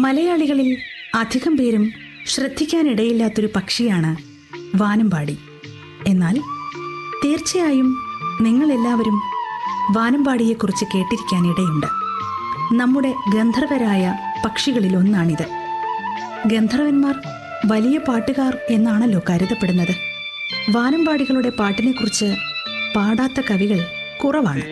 മലയാളികളിൽ അധികം പേരും ശ്രദ്ധിക്കാനിടയില്ലാത്തൊരു പക്ഷിയാണ് വാനമ്പാടി. എന്നാൽ തീർച്ചയായും നിങ്ങളെല്ലാവരും വാനമ്പാടിയെക്കുറിച്ച് കേട്ടിരിക്കാനിടയുണ്ട്. നമ്മുടെ ഗന്ധർവരായ പക്ഷികളിൽ ഒന്നാണിത്. ഗന്ധർവന്മാർ വലിയ പാട്ടുകാർ എന്നാണല്ലോ കരുതപ്പെടുന്നത്. വാനമ്പാടികളുടെ പാട്ടിനെക്കുറിച്ച് പാടാത്ത കവികൾ കുറവാണ്.